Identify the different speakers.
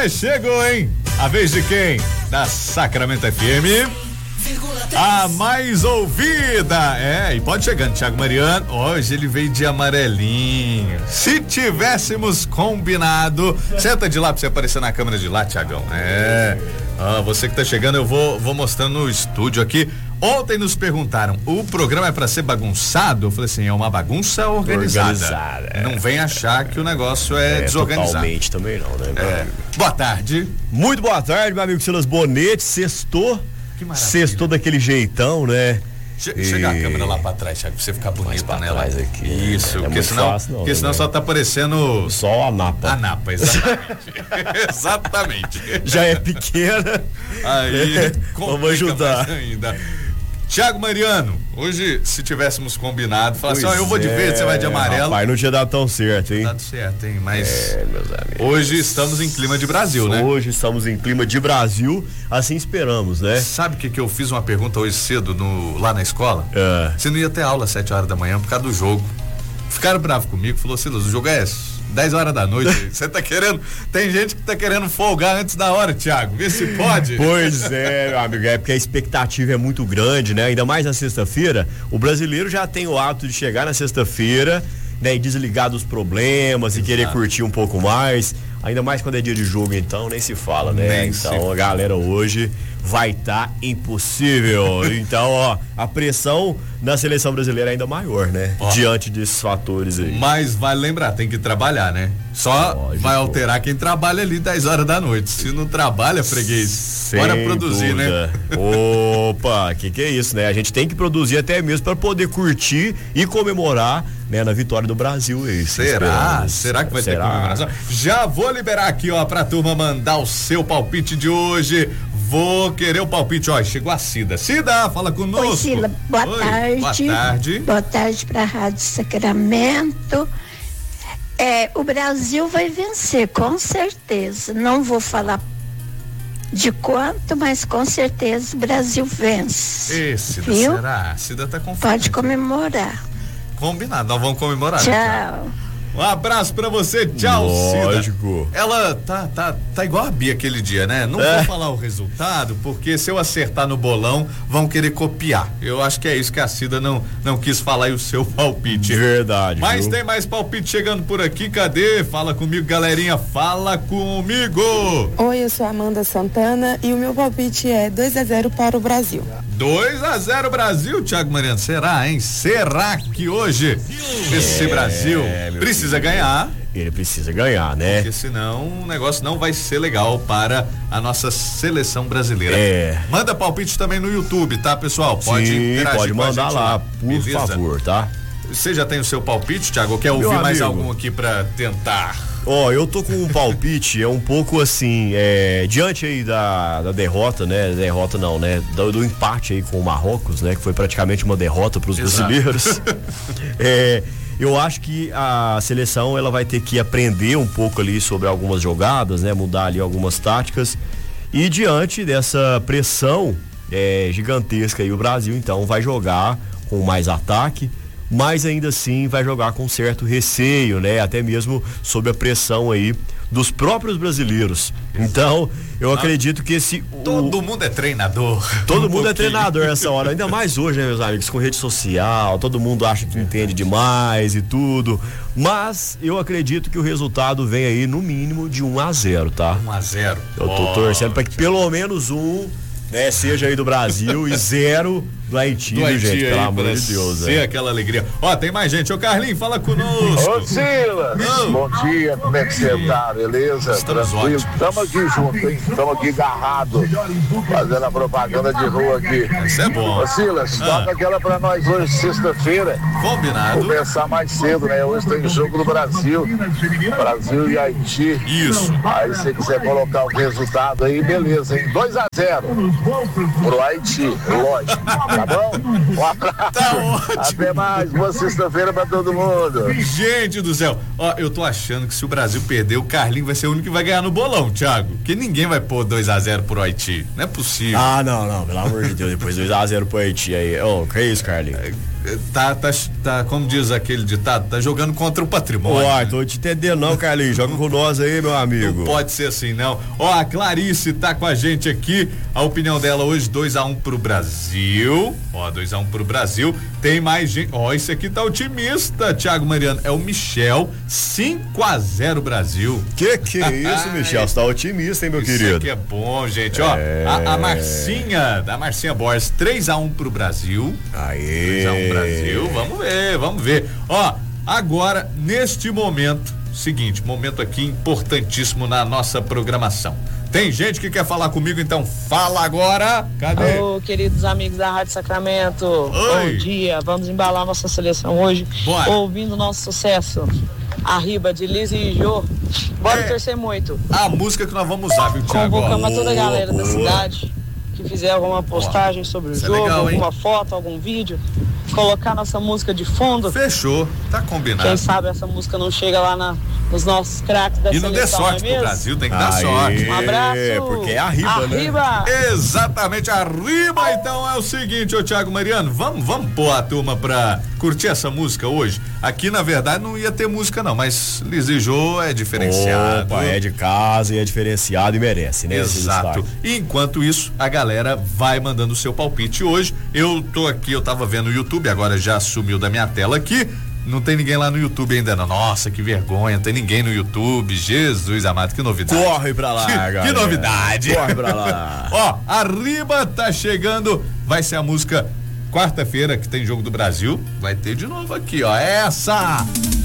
Speaker 1: Mas chegou, hein? A vez de quem? Da Sacramento FM. A mais ouvida. E pode chegando, Thiago Mariano. Hoje ele veio de amarelinho. Se tivéssemos combinado. Senta de lá pra você aparecer na câmera de lá, Thiagão. Você que tá chegando, eu vou mostrando no estúdio aqui. Ontem nos perguntaram, o programa é pra ser bagunçado? Eu falei assim, é uma bagunça organizada. Não vem achar que o negócio é desorganizado.
Speaker 2: Totalmente também não, né, meu amigo?
Speaker 1: Boa tarde.
Speaker 2: Muito boa tarde, meu amigo Silas Bonetti. Sextou. Sextou daquele jeitão, né?
Speaker 1: Chega a câmera lá pra trás, Thiago, pra você ficar bonito pra nela.
Speaker 2: Aqui.
Speaker 1: Isso, porque senão só tá parecendo.
Speaker 2: Só a napa.
Speaker 1: A napa, exatamente. Exatamente.
Speaker 2: Já é pequena.
Speaker 1: Aí,
Speaker 2: vamos ajudar.
Speaker 1: Ainda. Thiago Mariano, hoje, se tivéssemos combinado, falar assim, eu vou de verde, você vai de amarelo.
Speaker 2: Rapaz, não tinha dado tão certo, hein?
Speaker 1: Não dado certo, hein? Mas
Speaker 2: meus amigos,
Speaker 1: hoje estamos em clima de Brasil, né?
Speaker 2: Hoje estamos em clima de Brasil, assim esperamos, né?
Speaker 1: Sabe que eu fiz uma pergunta hoje cedo lá na escola? Você não ia ter aula às 7 horas da manhã por causa do jogo. Ficaram bravos comigo, falou, Silas, o jogo é 10 horas da noite. Você tá querendo. Tem gente que tá querendo folgar antes da hora, Thiago. Vê se pode.
Speaker 2: Pois é, meu amigo. É porque a expectativa é muito grande, né? Ainda mais na sexta-feira. O brasileiro já tem o hábito de chegar na sexta-feira, né? E desligar dos problemas. Exato. E querer curtir um pouco mais. Ainda mais quando é dia de jogo, então, nem se fala, né? Então, a galera hoje vai estar impossível. Então, a pressão na seleção brasileira é ainda maior, né? Diante desses fatores aí.
Speaker 1: Mas vai lembrar, tem que trabalhar, né? Só lógico. Vai alterar quem trabalha ali 10 horas da noite. Se não trabalha, freguês, bora produzir, dúvida, né?
Speaker 2: Opa, que é isso, né? A gente tem que produzir até mesmo para poder curtir e comemorar, né, na vitória do Brasil.
Speaker 1: Será que vai ter comemoração? Já vou liberar aqui, pra turma mandar o seu palpite de hoje. Vou querer o palpite, chegou a Cida. Cida, fala conosco.
Speaker 3: Oi, Cida, boa tarde.
Speaker 1: Boa tarde.
Speaker 3: Boa tarde pra Rádio Sacramento. O Brasil vai vencer, com certeza. Não vou falar de quanto, mas com certeza o Brasil vence.
Speaker 1: Cida,
Speaker 3: viu?
Speaker 1: Será? Cida tá confiante.
Speaker 3: Pode comemorar.
Speaker 1: Combinado, nós vamos comemorar.
Speaker 3: Tchau.
Speaker 1: Um abraço pra você, tchau,
Speaker 2: lógico.
Speaker 1: Cida. Ela tá igual a Bia aquele dia, né? Não vou falar o resultado, porque se eu acertar no bolão, vão querer copiar. Eu acho que é isso que a Cida não quis falar, e o seu palpite.
Speaker 2: Verdade.
Speaker 1: Mas tem mais palpite chegando por aqui, cadê? Fala comigo, galerinha, fala comigo.
Speaker 4: Oi, eu sou Amanda Santana e o meu palpite é 2-0 para o Brasil.
Speaker 1: 2-0 Brasil, Thiago Mariano. Será, hein? Será que hoje esse Brasil precisa ganhar?
Speaker 2: Ele precisa ganhar, né?
Speaker 1: Porque senão o negócio não vai ser legal para a nossa seleção brasileira. Manda palpite também no YouTube, tá, pessoal? Pode interagir,
Speaker 2: pode mandar lá, por favor, tá?
Speaker 1: Você já tem o seu palpite, Thiago? Quer ouvir mais algum aqui pra tentar?
Speaker 2: Eu tô com um palpite, é um pouco assim, diante aí da derrota, né? Derrota não, né? Do empate aí com o Marrocos, né? Que foi praticamente uma derrota pros brasileiros. Eu acho que a seleção, ela vai ter que aprender um pouco ali sobre algumas jogadas, né? Mudar ali algumas táticas. E diante dessa pressão gigantesca aí, o Brasil então vai jogar com mais ataque, mas ainda assim vai jogar com certo receio, né? Até mesmo sob a pressão aí dos próprios brasileiros. Então, eu acredito que
Speaker 1: todo mundo é treinador.
Speaker 2: Todo mundo é treinador nessa hora, ainda mais hoje, né, meus amigos, com rede social, todo mundo acha que entende demais e tudo, mas eu acredito que o resultado vem aí no mínimo de 1-0, tá?
Speaker 1: 1-0.
Speaker 2: Eu tô torcendo para que pelo menos né, seja aí do Brasil e 0 do Haiti, gente, pelo amor de Deus.
Speaker 1: Ser aquela alegria. Tem mais gente. Ô, Carlinhos, fala conosco.
Speaker 5: Ô, Silas, bom dia, como é que você tá, beleza?
Speaker 1: Estamos
Speaker 5: tranquilo? Estamos aqui juntos, hein? Estamos aqui agarrados, fazendo a propaganda de rua aqui.
Speaker 1: Isso é bom.
Speaker 5: Ô, Silas, toca aquela pra nós hoje, sexta-feira.
Speaker 1: Combinado.
Speaker 5: Começar mais cedo, né? Hoje tem jogo do Brasil e Haiti.
Speaker 1: Isso.
Speaker 5: Aí, se você quiser colocar o resultado aí, beleza, hein? 2-0 pro Haiti, lógico. Tá bom? Um abraço.
Speaker 1: Tá ótimo.
Speaker 5: Até mais. Boa sexta-feira pra todo mundo.
Speaker 1: Gente do céu. Eu tô achando que se o Brasil perder, o Carlinhos vai ser o único que vai ganhar no bolão, Thiago. Porque ninguém vai pôr 2-0 pro Haiti. Não é possível.
Speaker 2: Não. Pelo amor de Deus. Depois 2-0 pro Haiti aí. Que é isso, Carlinhos?
Speaker 1: tá, como diz aquele ditado, tá jogando contra o patrimônio.
Speaker 2: Uai, tô te entendendo não, Carlinhos, joga com nós aí, meu amigo.
Speaker 1: Não pode ser assim, não. Ó, a Clarice tá com a gente aqui, a opinião dela hoje, 2-1 pro Brasil. Ó, 2-1 pro Brasil. Tem mais gente, ó, esse aqui tá otimista, Thiago Mariano, é o Michel, 5-0 Brasil.
Speaker 2: Que é isso, Michel, você tá otimista, hein, meu querido?
Speaker 1: Isso aqui é bom, gente, ó, a Marcinha Borges, 3-1 pro Brasil.
Speaker 2: Aê.
Speaker 1: 3-1 Brasil, vamos ver. Ó, agora, neste momento, seguinte, momento aqui importantíssimo na nossa programação. Tem gente que quer falar comigo, então fala agora. Cadê?
Speaker 6: Ô, queridos amigos da Rádio Sacramento.
Speaker 1: Oi.
Speaker 6: Bom dia, vamos embalar nossa seleção hoje.
Speaker 1: Bora.
Speaker 6: Ouvindo nosso sucesso. Arriba de Liz e Jô. Bora torcer muito.
Speaker 1: A música que nós vamos usar, viu, Thiago?
Speaker 6: Convocamos a toda a galera da cidade que fizer alguma postagem sobre o jogo,
Speaker 1: legal,
Speaker 6: alguma foto, algum vídeo, colocar nossa música de fundo.
Speaker 1: Fechou, tá combinado.
Speaker 6: Quem sabe essa música não chega lá nos nossos craques da seleção.
Speaker 1: E não dê sorte pro Brasil, tem que dar sorte.
Speaker 6: Um abraço.
Speaker 2: Porque é arriba, né?
Speaker 1: Exatamente, arriba. Então é o seguinte, ô Thiago Mariano, vamos pôr a turma pra curtir essa música hoje. Aqui, na verdade, não ia ter música não, mas Liz e Jô é diferenciado.
Speaker 2: Opa, é de casa e é diferenciado e merece, né?
Speaker 1: Exato. E enquanto isso, a galera vai mandando o seu palpite hoje. Eu tô aqui, eu tava vendo o YouTube, agora já sumiu da minha tela aqui. Não tem ninguém lá no YouTube ainda não. Nossa, que vergonha, não tem ninguém no YouTube. Jesus amado, que novidade.
Speaker 2: Corre pra lá,
Speaker 1: que novidade.
Speaker 2: Corre pra lá.
Speaker 1: Ó, arriba tá chegando, vai ser a música quarta-feira que tem Jogo do Brasil. Vai ter de novo aqui, ó, essa.